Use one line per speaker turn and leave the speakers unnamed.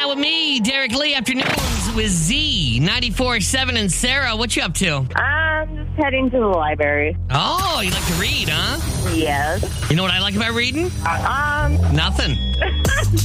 out with me, Derek Lee, afternoons with Z, 94.7, and Sarah. What you up to?
I'm just heading to the library.
Oh, you like to read, huh?
Yes.
You know what I like about reading? Nothing.